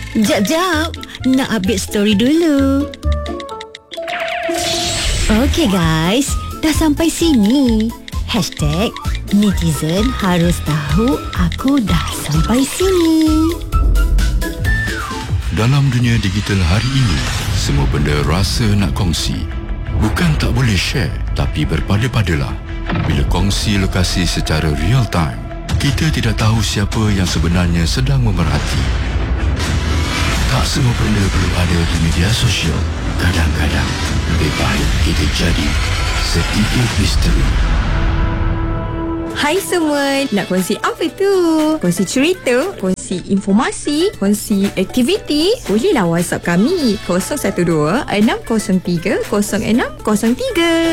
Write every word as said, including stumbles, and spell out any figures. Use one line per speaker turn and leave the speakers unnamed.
Jap, jap. Nak update story dulu. Okay guys, dah sampai sini. Hashtag netizen harus tahu aku dah sampai sini.
Dalam dunia digital hari ini, semua benda rasa nak kongsi. Bukan tak boleh share, tapi berpada-padalah. Bila kongsi lokasi secara real time, kita tidak tahu siapa yang sebenarnya sedang memerhati. Tak semua benda perlu ada di media sosial. Kadang-kadang, lebih baik kita jadi sedikit misteri.
Hai semua, nak kongsi apa tu? Kongsi cerita, kongsi informasi, kongsi aktiviti? Bolehlah WhatsApp kami kosong satu dua enam kosong tiga kosong enam kosong tiga.